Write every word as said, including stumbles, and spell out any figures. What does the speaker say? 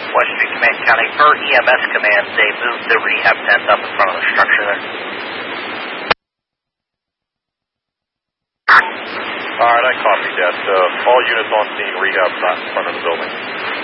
Western Command County. Per E M S command, they moved the rehab tent up in front of the structure there. All right, I copied that. Uh, all units on scene, rehab's not in front of the building.